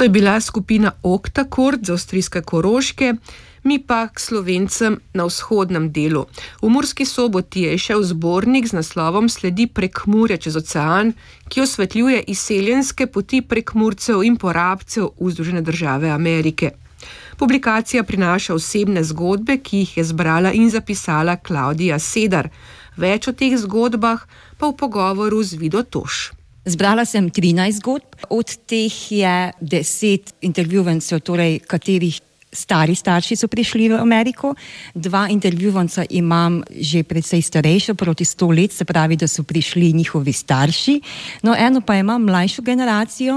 To je bila skupina Oktakord z avstrijske Koroške, mi pa k Slovencem na vzhodnem delu. V Murski Soboti je šel zbornik z naslovom Sledi Prekmurja čez ocean, ki osvetljuje izseljenske poti Prekmurcev in porabcev v Združene države Amerike. Publikacija prinaša osebne zgodbe, ki jih je zbrala in zapisala Klaudija Sedar. Več o teh zgodbah pa v pogovoru z Vido Toš. Zbrala sem 13 zgodb, od teh je 10 intervjuvencev, torej katerih stari starši so prišli v Ameriko. 2 intervjuvanca imam že precej starejšo, proti 100 let, se pravi, da so prišli njihovi starši. No, eno pa imam mlajšo generacijo,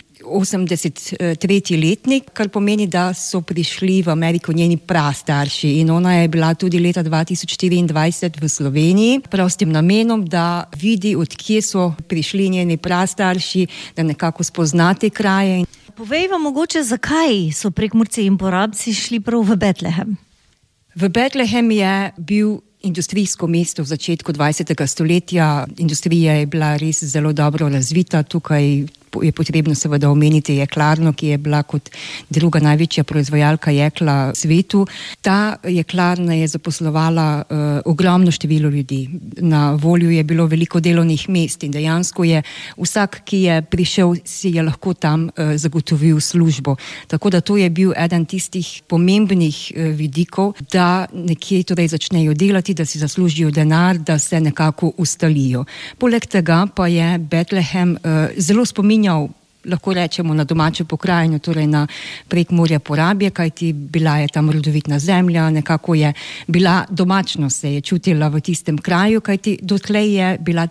83. letnik, kar pomeni, da so prišli v Ameriko njeni prastarši in ona je bila tudi leta 2024 v Sloveniji, prav s tem namenom, da vidi, od kje so prišli njeni prastarši, da nekako spozna te kraje. Povejva mogoče, zakaj so Prekmurci in porabci šli prav v Betlehem? V Betlehem je bil industrijsko mesto v začetku 20. stoletja. Industrija je bila res zelo dobro razvita. Tukaj je potrebno seveda omeniti jeklarno, ki je bila kot druga največja proizvajalka jekla v svetu. Ta jeklarna je zaposlovala ogromno število ljudi. Na voljo je bilo veliko delovnih mest in dejansko je vsak, ki je prišel, si je lahko tam zagotovil službo. Tako da to je bil eden tistih pomembnih vidikov, da nekje torej začnejo delati, da si zaslužijo denar, da se nekako ustalijo. Poleg tega pa je Betlehem zelo spominjal, lahko rečemo, na domačo pokrajino, torej na Prekmurje Porabje, kajti bila je tam rodovitna zemlja, nekako je bila domačnost, se je čutila v tistem kraju, kajti dotlej je bila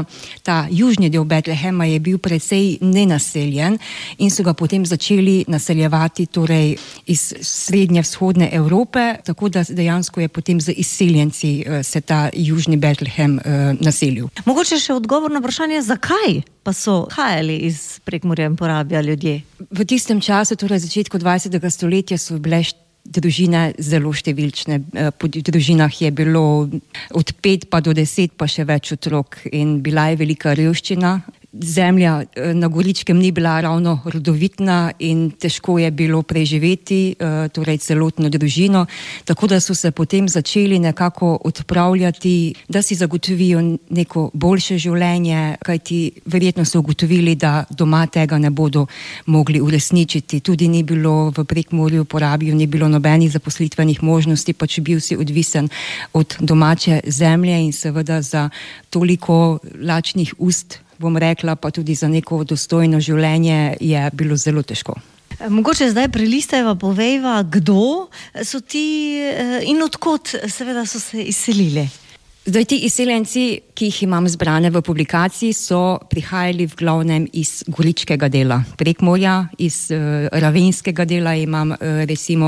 ta južni del Betlehema je bil precej nenaseljen in so ga potem začeli naseljevati torej iz srednje vzhodne Evrope, tako da dejansko je potem z izseljenci se ta južni Betlehem naselil. Mogoče še odgovor na vprašanje, zakaj pa so hajali iz Prekmurja in Porabja ljudje? V tistem času, torej začetku 20. stoletja, so bile družine zelo številčne. Po družinah je bilo od 5 pa do 10 pa še več otrok in bila je velika revščina. Zemlja na Goričkem ni bila ravno rodovitna in težko je bilo preživeti, torej celotno družino, tako da so se potem začeli nekako odpravljati, da si zagotovijo neko boljše življenje, kajti verjetno so ugotovili, da doma tega ne bodo mogli uresničiti. Tudi ni bilo v Prekmurju, Porabju, ni bilo nobenih zaposlitvenih možnosti, pač bil si odvisen od domače zemlje in seveda za toliko lačnih ust, bom rekla, pa tudi za neko dostojno življenje je bilo zelo težko. Mogoče zdaj prelistajva, povejva, kdo so ti in odkot seveda so se izselili? Zdaj, ti izseljenci, ki jih imam zbrane v publikaciji, so prihajali v glavnem iz goričkega dela Prekmurja, iz ravenskega dela imam recimo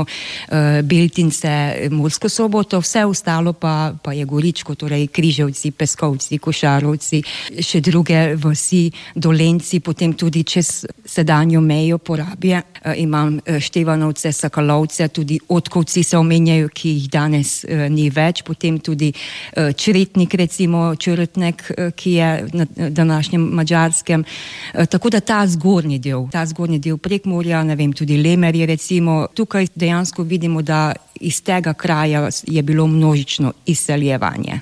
Beltince, Mursko Soboto, vse ostalo pa je Goričko, torej Križevci, Peskovci, Košarovci, še druge vasi, Dolenci, potem tudi čez sedanjo mejo Porabje. Imam Števanovce, Sakalovce, tudi Otkovci se omenjajo, ki jih danes ni več, potem tudi Čretnik, recimo Črtnek, ki je na današnjem Madžarskem. Tako da ta zgornji del Prekmurja, ne vem, tudi Lemerje recimo, tukaj dejansko vidimo, da iz tega kraja je bilo množično izseljevanje.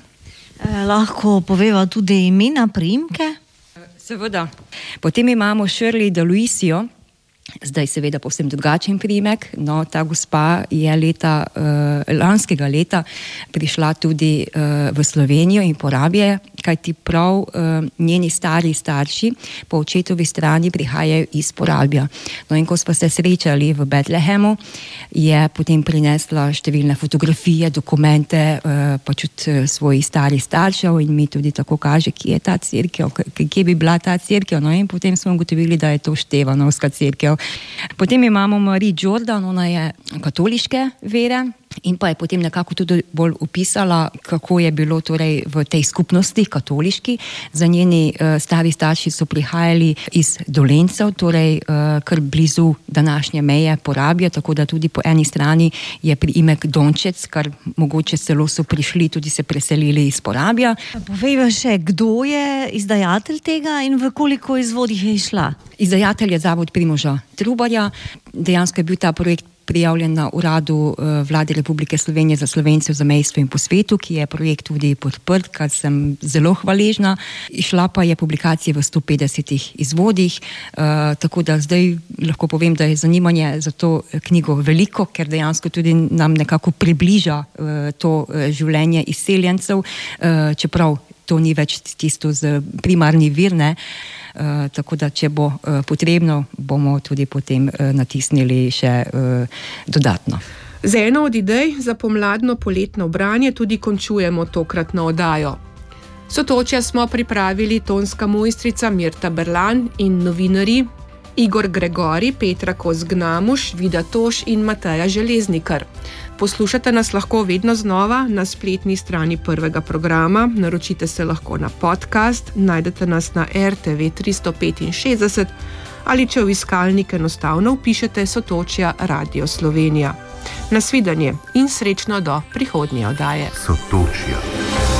Lahko poveva tudi imena, priimke? Seveda. Potem imamo Shirley de Luisio, zdaj seveda povsem drugačen priimek. No, ta gospa je lanskega leta prišla tudi v Slovenijo in Porabje, kajti prav njeni stari starši po očetovi strani prihajajo iz Porabja. No, in ko smo se srečali v Betlehemu, je potem prinesla številne fotografije, dokumente pač od svojih starih staršev in mi tudi tako kaže, kje je ta cerkev, kje bi bila ta cerkev. No, in potem smo ugotovili, da je to Števanovska cerkev. Potem imamo Marie Jordan, ona je katoliške vere, In pa je potem nekako tudi bolj opisala, kako je bilo torej v tej skupnosti katoliški. Za njeni stari starši so prihajali iz Dolencev, torej kar blizu današnje meje Porabja, tako da tudi po eni strani je priimek Dončec, kar mogoče celo so prišli, tudi se preselili iz Porabja. Povejva še, kdo je izdajatelj tega in v koliko izvodih je išla? Izdajatelj je Zavod Primoža Trubarja. Dejansko je bil ta projekt prijavljen na uradu Vlade Republike Slovenije za Slovence v zamejstvu in po svetu, ki je projekt tudi podprt, kar sem zelo hvaležna. Išla pa je publikacija v 150 izvodih, tako da zdaj lahko povem, da je zanimanje za to knjigo veliko, ker dejansko tudi nam nekako približa to življenje izseljencev, čeprav to ni več tisto z primarni vir, ne. Tako da, če bo potrebno, bomo tudi potem natisnili še dodatno. Z eno od idej za pomladno poletno branje tudi končujemo tokratno oddajo. Sotočja smo pripravili tonska mojstrica Mirta Berlan in novinarji Igor Gregori, Petra Kos-Gnamuš, Vida Toš in Mateja Železnikar. Poslušate nas lahko vedno znova na spletni strani prvega programa, naročite se lahko na podcast, najdete nas na RTV 365 ali če v iskalnik enostavno vpišete Sotočja Radio Slovenija. Nasvidenje in srečno do prihodnje oddaje. Sotočja.